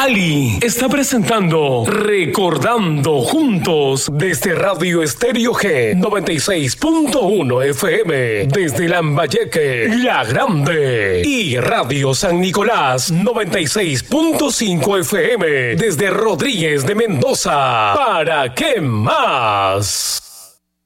Ali está presentando Recordando Juntos desde Radio Estéreo G 96.1 FM desde Lambayeque, La Grande, y Radio San Nicolás 96.5 FM desde Rodríguez de Mendoza. ¿Para qué más?